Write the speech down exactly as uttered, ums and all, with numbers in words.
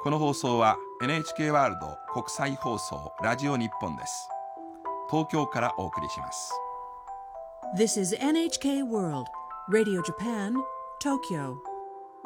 この放送は エヌエイチケー ワールド国際放送ラジオ日本です。東京からお送りします。 This is エヌエイチケー World Radio Japan, Tokyo.